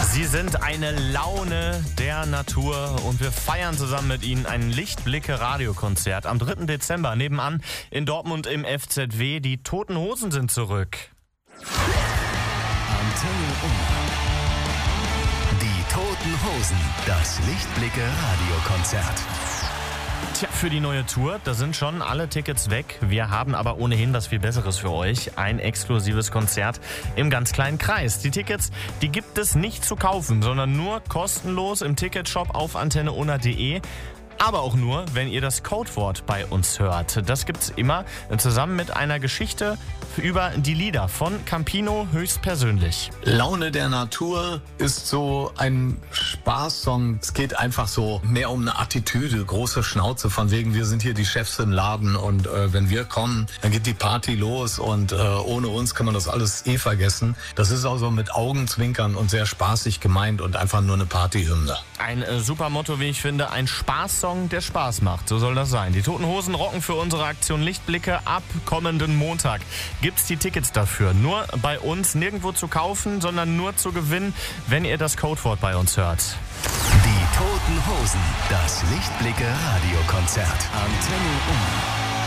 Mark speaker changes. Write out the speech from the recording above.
Speaker 1: Sie sind eine Laune der Natur und wir feiern zusammen mit Ihnen ein Lichtblicke-Radiokonzert am 3. Dezember nebenan in Dortmund im FZW. Die Toten Hosen sind zurück.
Speaker 2: Antenne Ummern. Die Toten Hosen, das Lichtblicke-Radiokonzert.
Speaker 1: Tja, für die neue Tour, da sind schon alle Tickets weg. Wir haben aber ohnehin was viel Besseres für euch. Ein exklusives Konzert im ganz kleinen Kreis. Die Tickets, die gibt es nicht zu kaufen, sondern nur kostenlos im Ticketshop auf antenneunna.de. Aber auch nur, wenn ihr das Codewort bei uns hört. Das gibt's immer zusammen mit einer Geschichte über die Lieder von Campino höchstpersönlich.
Speaker 3: Laune der Natur ist so ein Spaßsong. Es geht einfach so mehr um eine Attitüde, große Schnauze von wegen, wir sind hier die Chefs im Laden und wenn wir kommen, dann geht die Party los und ohne uns kann man das alles vergessen. Das ist auch so mit Augenzwinkern und sehr spaßig gemeint und einfach nur eine Partyhymne.
Speaker 1: Ein super Motto, wie ich finde, ein Spaßsong, der Spaß macht. So soll das sein. Die Toten Hosen rocken für unsere Aktion Lichtblicke ab kommenden Montag. Gibt's die Tickets dafür? Nur bei uns, nirgendwo zu kaufen, sondern nur zu gewinnen, wenn ihr das Codewort bei uns hört.
Speaker 2: Die Toten Hosen, das Lichtblicke-Radiokonzert. Antenne Ummern.